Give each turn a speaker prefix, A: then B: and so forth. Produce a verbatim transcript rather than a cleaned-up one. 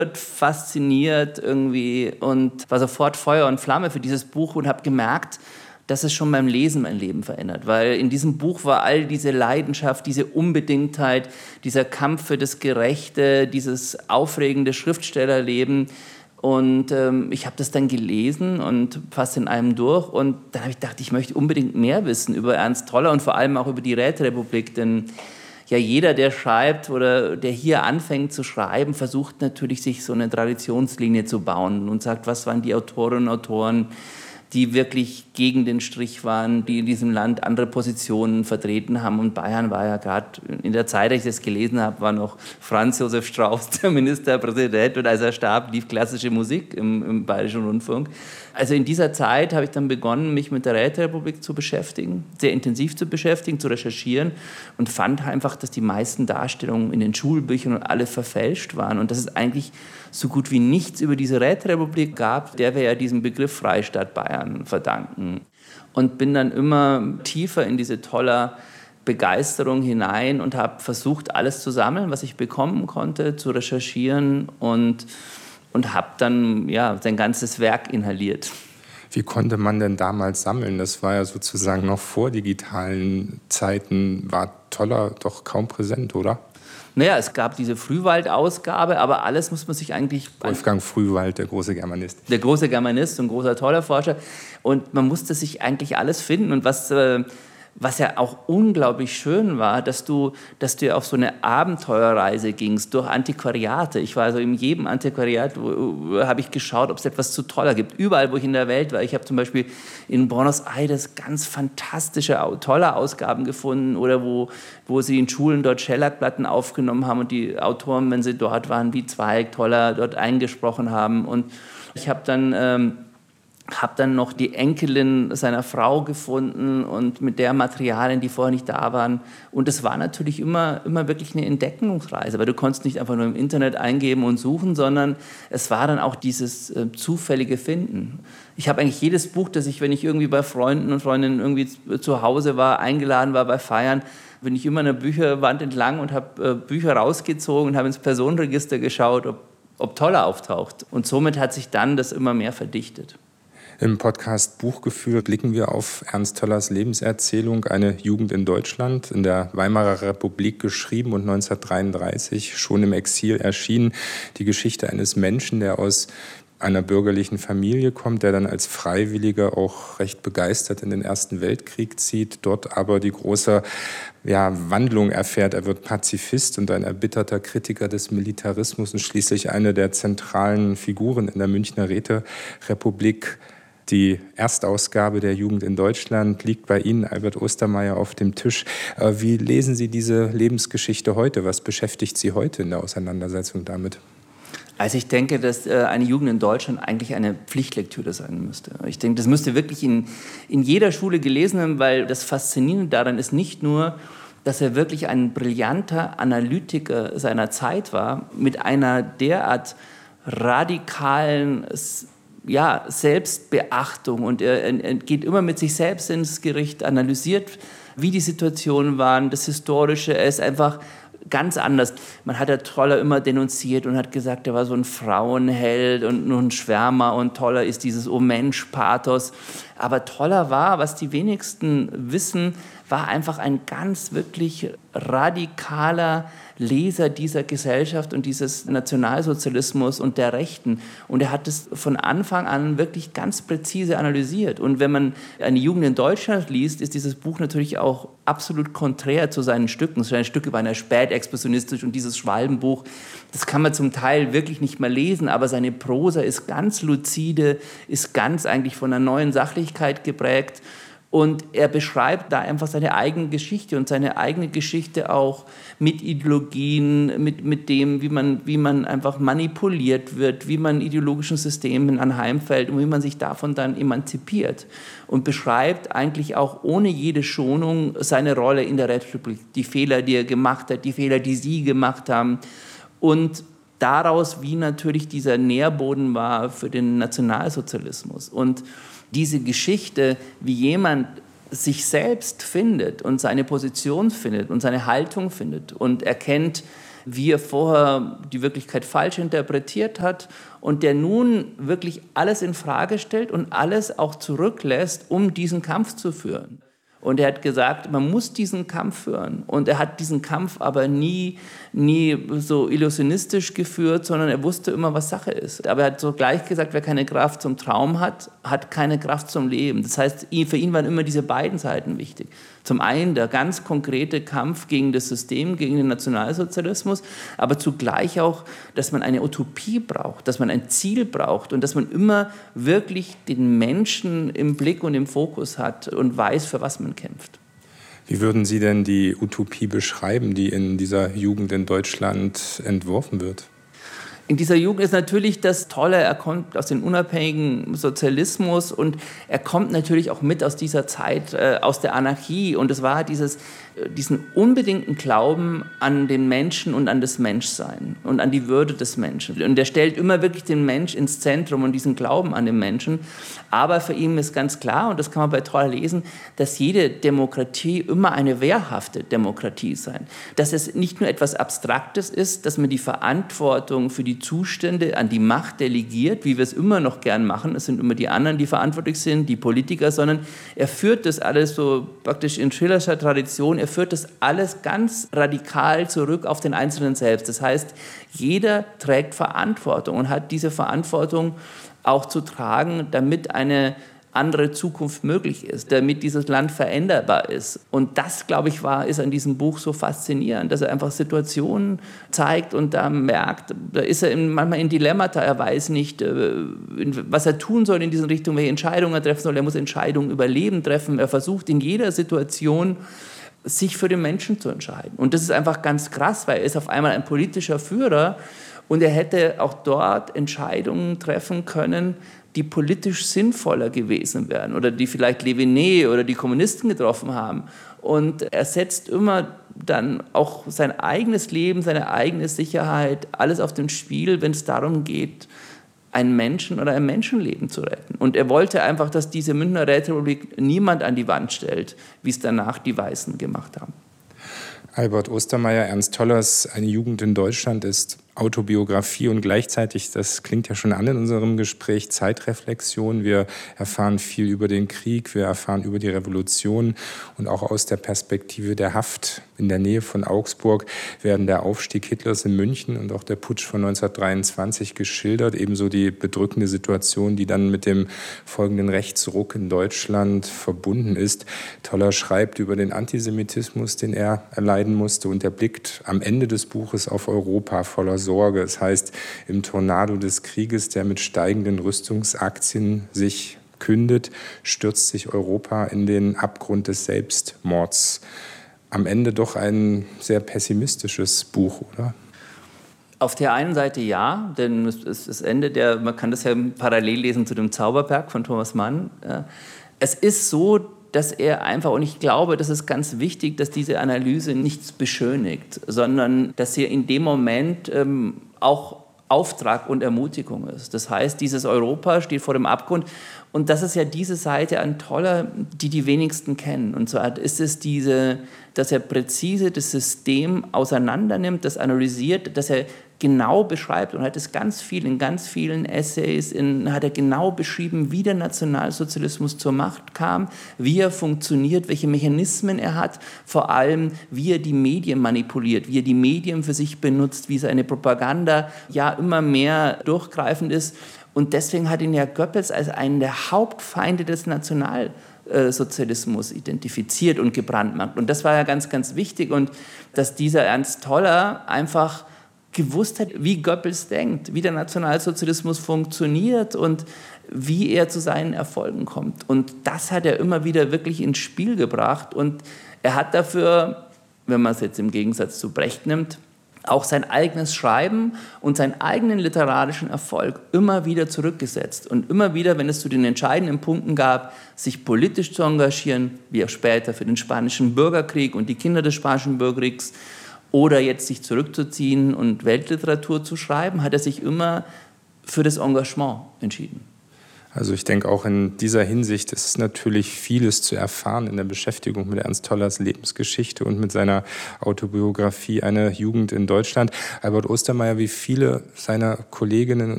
A: fasziniert irgendwie und war sofort Feuer und Flamme für dieses Buch und habe gemerkt, dass es schon beim Lesen mein Leben verändert. Weil in diesem Buch war all diese Leidenschaft, diese Unbedingtheit, dieser Kampf für das Gerechte, dieses aufregende Schriftstellerleben. Und ähm, ich habe das dann gelesen und fast in einem durch. Und dann habe ich gedacht, ich möchte unbedingt mehr wissen über Ernst Toller und vor allem auch über die Räterepublik. Denn ja, jeder, der schreibt oder der hier anfängt zu schreiben, versucht natürlich, sich so eine Traditionslinie zu bauen und sagt, was waren die Autorinnen und Autoren, die wirklich gegen den Strich waren, die in diesem Land andere Positionen vertreten haben. Und Bayern war ja gerade in der Zeit, als ich das gelesen habe, war noch Franz Josef Strauß der Ministerpräsident. Und als er starb, lief klassische Musik im, im Bayerischen Rundfunk. Also in dieser Zeit habe ich dann begonnen, mich mit der Räterepublik zu beschäftigen, sehr intensiv zu beschäftigen, zu recherchieren und fand einfach, dass die meisten Darstellungen in den Schulbüchern und alle verfälscht waren und dass es eigentlich so gut wie nichts über diese Räterepublik gab, der wir ja diesen Begriff Freistaat Bayern verdanken. Und bin dann immer tiefer in diese tolle Begeisterung hinein und habe versucht, alles zu sammeln, was ich bekommen konnte, zu recherchieren und, und habe dann ja, sein ganzes Werk inhaliert.
B: Wie konnte man denn damals sammeln? Das war ja sozusagen noch vor digitalen Zeiten, war Toller doch kaum präsent, oder?
A: Naja, es gab diese Frühwald-Ausgabe, aber alles muss man sich eigentlich...
B: Wolfgang Frühwald, der große Germanist.
A: Der große Germanist und großer Toller-Forscher. Und man musste sich eigentlich alles finden. Und was, äh, was ja auch unglaublich schön war, dass du, dass du auf so eine Abenteuerreise gingst durch Antiquariate. Ich war also in jedem Antiquariat, habe ich geschaut, ob es etwas zu Toller gibt. Überall, wo ich in der Welt war. Ich habe zum Beispiel in Buenos Aires ganz fantastische Toller-Ausgaben gefunden oder wo, wo sie in Schulen dort Schellackplatten aufgenommen haben und die Autoren, wenn sie dort waren, wie Zweig, Toller, dort eingesprochen haben. Und ich habe dann... Ähm, habe dann noch die Enkelin seiner Frau gefunden und mit der Materialien, die vorher nicht da waren. Und es war natürlich immer, immer wirklich eine Entdeckungsreise, weil du konntest nicht einfach nur im Internet eingeben und suchen, sondern es war dann auch dieses äh, zufällige Finden. Ich habe eigentlich jedes Buch, das ich, wenn ich irgendwie bei Freunden und Freundinnen irgendwie zu Hause war, eingeladen war bei Feiern, bin ich immer an der Bücherwand entlang und habe äh, Bücher rausgezogen und habe ins Personenregister geschaut, ob, ob Toller auftaucht. Und somit hat sich dann das immer mehr verdichtet.
B: Im Podcast Buchgefühl blicken wir auf Ernst Tollers Lebenserzählung Eine Jugend in Deutschland, in der Weimarer Republik geschrieben und neunzehnhundertdreiunddreißig schon im Exil erschienen. Die Geschichte eines Menschen, der aus einer bürgerlichen Familie kommt, der dann als Freiwilliger auch recht begeistert in den Ersten Weltkrieg zieht, dort aber die große ja, Wandlung erfährt. Er wird Pazifist und ein erbitterter Kritiker des Militarismus und schließlich eine der zentralen Figuren in der Münchner Räterepublik. Die Erstausgabe der Jugend in Deutschland liegt bei Ihnen, Albert Ostermeier, auf dem Tisch. Wie lesen Sie diese Lebensgeschichte heute? Was beschäftigt Sie heute in der Auseinandersetzung damit?
A: Also ich denke, dass eine Jugend in Deutschland eigentlich eine Pflichtlektüre sein müsste. Ich denke, das müsste wirklich in, in jeder Schule gelesen werden, weil das Faszinierende daran ist nicht nur, dass er wirklich ein brillanter Analytiker seiner Zeit war, mit einer derart radikalen ja, Selbstbeachtung und er, er geht immer mit sich selbst ins Gericht, analysiert, wie die Situationen waren, das Historische. Er ist einfach ganz anders. Man hat ja Toller immer denunziert und hat gesagt, er war so ein Frauenheld und nur ein Schwärmer und Toller ist dieses Oh Mensch-Pathos. Aber Toller war, was die wenigsten wissen, war einfach ein ganz wirklich radikaler Leser dieser Gesellschaft und dieses Nationalsozialismus und der Rechten. Und er hat es von Anfang an wirklich ganz präzise analysiert. Und wenn man eine Jugend in Deutschland liest, ist dieses Buch natürlich auch absolut konträr zu seinen Stücken. Seine Stücke waren ja spätexpressionistisch und dieses Schwalbenbuch, das kann man zum Teil wirklich nicht mehr lesen, aber seine Prosa ist ganz luzide, ist ganz eigentlich von einer neuen Sachlichkeit geprägt. Und er beschreibt da einfach seine eigene Geschichte und seine eigene Geschichte auch mit Ideologien, mit, mit dem, wie man, wie man einfach manipuliert wird, wie man ideologischen Systemen anheimfällt und wie man sich davon dann emanzipiert. Und beschreibt eigentlich auch ohne jede Schonung seine Rolle in der Räterepublik, die Fehler, die er gemacht hat, die Fehler, die sie gemacht haben. Und daraus, wie natürlich dieser Nährboden war für den Nationalsozialismus. Und diese Geschichte, wie jemand sich selbst findet und seine Position findet und seine Haltung findet und erkennt, wie er vorher die Wirklichkeit falsch interpretiert hat und der nun wirklich alles in Frage stellt und alles auch zurücklässt, um diesen Kampf zu führen. Und er hat gesagt, man muss diesen Kampf führen. Und er hat diesen Kampf aber nie, nie so illusionistisch geführt, sondern er wusste immer, was Sache ist. Aber er hat so gleich gesagt, wer keine Kraft zum Traum hat, hat keine Kraft zum Leben. Das heißt, für ihn waren immer diese beiden Seiten wichtig. Zum einen der ganz konkrete Kampf gegen das System, gegen den Nationalsozialismus, aber zugleich auch, dass man eine Utopie braucht, dass man ein Ziel braucht und dass man immer wirklich den Menschen im Blick und im Fokus hat und weiß, für was man kämpft.
B: Wie würden Sie denn die Utopie beschreiben, die in dieser Jugend in Deutschland entworfen wird?
A: In dieser Jugend ist natürlich das Tolle, er kommt aus dem unabhängigen Sozialismus und er kommt natürlich auch mit aus dieser Zeit, äh, aus der Anarchie. Und es war dieses, äh, diesen unbedingten Glauben an den Menschen und an das Menschsein und an die Würde des Menschen. Und er stellt immer wirklich den Mensch ins Zentrum und diesen Glauben an den Menschen. Aber für ihn ist ganz klar, und das kann man bei Toller lesen, dass jede Demokratie immer eine wehrhafte Demokratie sein. Dass es nicht nur etwas Abstraktes ist, dass man die Verantwortung für die Zustände an die Macht delegiert, wie wir es immer noch gern machen. Es sind immer die anderen, die verantwortlich sind, die Politiker, sondern er führt das alles so praktisch in Schillerscher Tradition, er führt das alles ganz radikal zurück auf den Einzelnen selbst. Das heißt, jeder trägt Verantwortung und hat diese Verantwortung auch zu tragen, damit eine andere Zukunft möglich ist, damit dieses Land veränderbar ist. Und das, glaube ich, war, ist an diesem Buch so faszinierend, dass er einfach Situationen zeigt und da merkt, da ist er in, manchmal in Dilemmata, er weiß nicht, was er tun soll in diesen Richtungen, welche Entscheidungen er treffen soll, er muss Entscheidungen über Leben treffen, er versucht in jeder Situation, sich für den Menschen zu entscheiden. Und das ist einfach ganz krass, weil er ist auf einmal ein politischer Führer und er hätte auch dort Entscheidungen treffen können, die politisch sinnvoller gewesen wären oder die vielleicht Leviné oder die Kommunisten getroffen haben. Und er setzt immer dann auch sein eigenes Leben, seine eigene Sicherheit, alles auf den Spiel, wenn es darum geht, einen Menschen oder ein Menschenleben zu retten. Und er wollte einfach, dass diese Münchner Räterepublik niemand an die Wand stellt, wie es danach die Weißen gemacht haben.
B: Albert Ostermeier, Ernst Tollers Eine Jugend in Deutschland ist Autobiografie und gleichzeitig, das klingt ja schon an in unserem Gespräch, Zeitreflexion. Wir erfahren viel über den Krieg, wir erfahren über die Revolution und auch aus der Perspektive der Haft in der Nähe von Augsburg werden der Aufstieg Hitlers in München und auch der Putsch von neunzehnhundertdreiundzwanzig geschildert, ebenso die bedrückende Situation, die dann mit dem folgenden Rechtsruck in Deutschland verbunden ist. Toller schreibt über den Antisemitismus, den er erleiden musste, und er blickt am Ende des Buches auf Europa voller Sorge. Es heißt, im Tornado des Krieges, der mit steigenden Rüstungsaktien sich kündet, stürzt sich Europa in den Abgrund des Selbstmords. Am Ende doch ein sehr pessimistisches Buch, oder?
A: Auf der einen Seite ja, denn es ist das Ende der, man kann das ja parallel lesen zu dem Zauberberg von Thomas Mann. Es ist so, dass er einfach, und ich glaube, das ist ganz wichtig, dass diese Analyse nichts beschönigt, sondern dass sie in dem Moment ähm, auch Auftrag und Ermutigung ist. Das heißt, dieses Europa steht vor dem Abgrund und das ist ja diese Seite an Toller, die die wenigsten kennen. Und zwar ist es diese, dass er präzise das System auseinandernimmt, das analysiert, dass er genau beschreibt und hat es ganz viel, in ganz vielen Essays, in, hat er genau beschrieben, wie der Nationalsozialismus zur Macht kam, wie er funktioniert, welche Mechanismen er hat, vor allem, wie er die Medien manipuliert, wie er die Medien für sich benutzt, wie seine Propaganda ja immer mehr durchgreifend ist. Und deswegen hat ihn ja Goebbels als einen der Hauptfeinde des Nationalsozialismus identifiziert und gebrandmarkt. Und das war ja ganz, ganz wichtig. Und dass dieser Ernst Toller einfach gewusst hat, wie Goebbels denkt, wie der Nationalsozialismus funktioniert und wie er zu seinen Erfolgen kommt. Und das hat er immer wieder wirklich ins Spiel gebracht. Und er hat dafür, wenn man es jetzt im Gegensatz zu Brecht nimmt, auch sein eigenes Schreiben und seinen eigenen literarischen Erfolg immer wieder zurückgesetzt. Und immer wieder, wenn es zu den entscheidenden Punkten gab, sich politisch zu engagieren, wie auch später für den Spanischen Bürgerkrieg und die Kinder des Spanischen Bürgerkriegs, oder jetzt sich zurückzuziehen und Weltliteratur zu schreiben, hat er sich immer für das Engagement entschieden.
B: Also ich denke, auch in dieser Hinsicht ist natürlich vieles zu erfahren in der Beschäftigung mit Ernst Tollers Lebensgeschichte und mit seiner Autobiografie Eine Jugend in Deutschland. Albert Ostermeier, wie viele seiner Kolleginnen